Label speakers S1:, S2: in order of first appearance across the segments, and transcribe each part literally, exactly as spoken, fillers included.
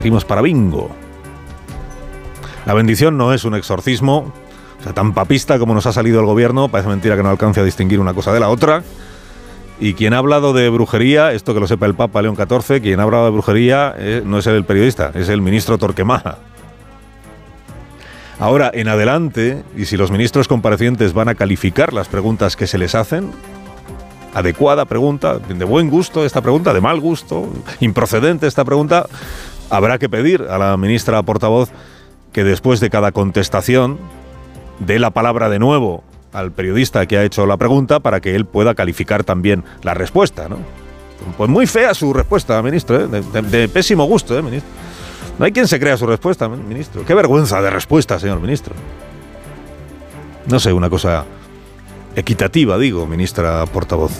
S1: Seguimos para bingo. La bendición no es un exorcismo, o sea, tan papista como nos ha salido el gobierno, parece mentira que no alcance a distinguir una cosa de la otra. Y quien ha hablado de brujería, esto que lo sepa el Papa León catorce, quien ha hablado de brujería eh, no es el periodista, es el ministro Torquemada. Ahora, en adelante, y si los ministros comparecientes van a calificar las preguntas que se les hacen, adecuada pregunta, de buen gusto esta pregunta, de mal gusto, improcedente esta pregunta, habrá que pedir a la ministra portavoz que después de cada contestación dé la palabra de nuevo al periodista que ha hecho la pregunta para que él pueda calificar también la respuesta, ¿no? Pues muy fea su respuesta, ministro, ¿eh? de, de, de pésimo gusto, ¿eh, ministro? No hay quien se crea su respuesta, ministro. Qué vergüenza de respuesta, señor ministro. No sé, una cosa equitativa, digo, ministra portavoz.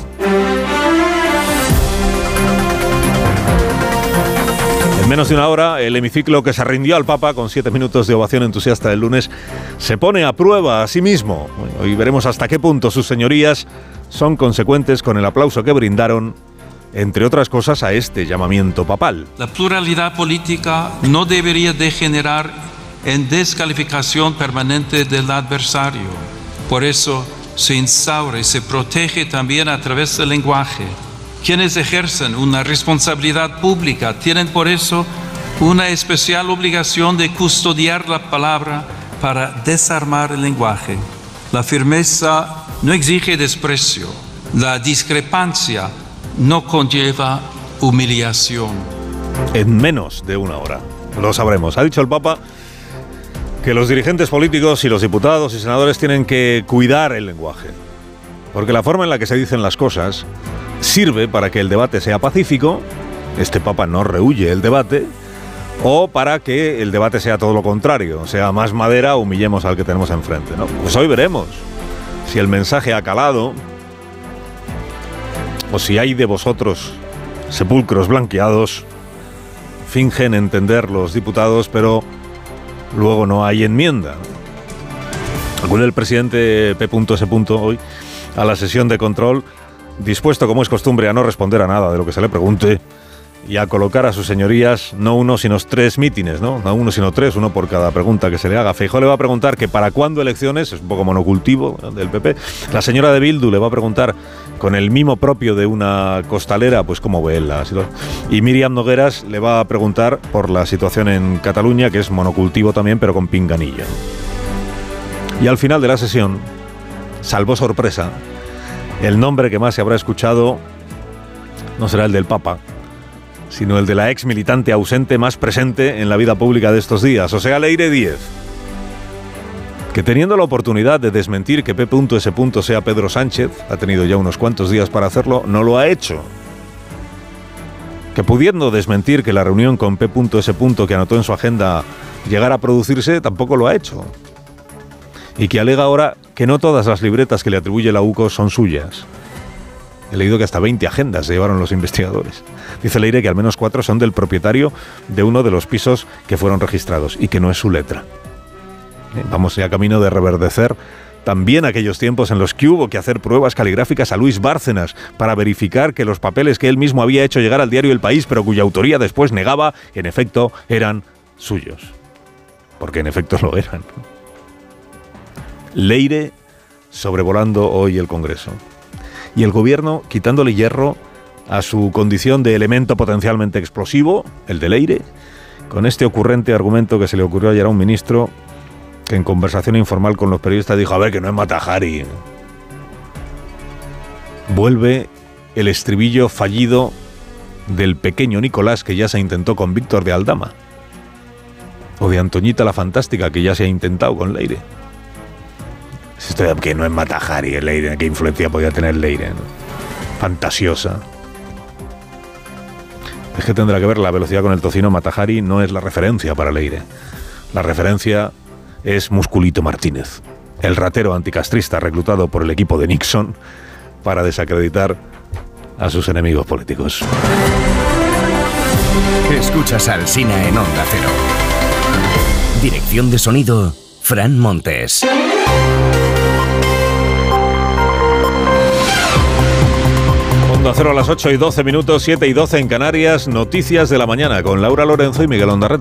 S1: En menos de una hora, el hemiciclo que se rindió al Papa con siete minutos de ovación entusiasta del lunes se pone a prueba a sí mismo. Hoy veremos hasta qué punto sus señorías son consecuentes con el aplauso que brindaron, entre otras cosas, a este llamamiento papal.
S2: La pluralidad política no debería degenerar en descalificación permanente del adversario. Por eso se instaura y se protege también a través del lenguaje. Quienes ejercen una responsabilidad pública tienen por eso una especial obligación de custodiar la palabra para desarmar el lenguaje. La firmeza no exige desprecio. La discrepancia no conlleva humillación.
S1: En menos de una hora. Lo sabremos. Ha dicho el Papa que los dirigentes políticos y los diputados y senadores tienen que cuidar el lenguaje. Porque la forma en la que se dicen las cosas sirve para que el debate sea pacífico, este Papa no rehúye el debate, o para que el debate sea todo lo contrario, sea más madera, humillemos al que tenemos enfrente, ¿no? Pues hoy veremos si el mensaje ha calado, o si hay de vosotros sepulcros blanqueados, fingen entender los diputados, pero luego no hay enmienda. Acude el presidente P S hoy a la sesión de control, dispuesto como es costumbre a no responder a nada de lo que se le pregunte y a colocar a sus señorías no uno sino tres mítines, ¿no? No uno sino tres, uno por cada pregunta que se le haga. Feijóo le va a preguntar que para cuándo elecciones, es un poco monocultivo, ¿no?, del P P. La señora de Bildu le va a preguntar con el mimo propio de una costalera, pues cómo ve la situación. Y Míriam Nogueras le va a preguntar por la situación en Cataluña, que es monocultivo también, pero con pinganillo. Y al final de la sesión, salvo sorpresa, el nombre que más se habrá escuchado no será el del Papa, sino el de la ex militante ausente más presente en la vida pública de estos días, o sea, Leire Díez, que teniendo la oportunidad de desmentir que P S sea Pedro Sánchez, ha tenido ya unos cuantos días para hacerlo, no lo ha hecho. Que pudiendo desmentir que la reunión con P S que anotó en su agenda llegara a producirse, tampoco lo ha hecho. Y que alega ahora que no todas las libretas que le atribuye la U C O son suyas. He leído que hasta veinte agendas se llevaron los investigadores. Dice Leire que al menos cuatro son del propietario de uno de los pisos que fueron registrados y que no es su letra. Vamos ya camino de reverdecer también aquellos tiempos en los que hubo que hacer pruebas caligráficas a Luis Bárcenas para verificar que los papeles que él mismo había hecho llegar al diario El País, pero cuya autoría después negaba, en efecto eran suyos. Porque en efecto lo eran. Leire sobrevolando hoy el Congreso. Y el gobierno quitándole hierro a su condición de elemento potencialmente explosivo, el de Leire, con este ocurrente argumento que se le ocurrió ayer a un ministro que en conversación informal con los periodistas dijo, a ver, que no es Mata Hari. Vuelve el estribillo fallido del pequeño Nicolás que ya se intentó con Víctor de Aldama, o de Antoñita la Fantástica que ya se ha intentado con Leire. Esto de que no es Mata Hari, el Leire, ¿qué influencia podía tener Leire, ¿no? Fantasiosa. Es que tendrá que ver la velocidad con el tocino. Mata Hari no es la referencia para Leire. La referencia es Musculito Martínez, el ratero anticastrista reclutado por el equipo de Nixon para desacreditar a sus enemigos políticos.
S3: Escuchas Alsina en Onda Cero. Dirección de sonido, Fran Montes.
S1: Onda Cero a las ocho y doce minutos, siete y doce en Canarias. Noticias de la mañana con Laura Lorenzo y Miguel Ondarreta.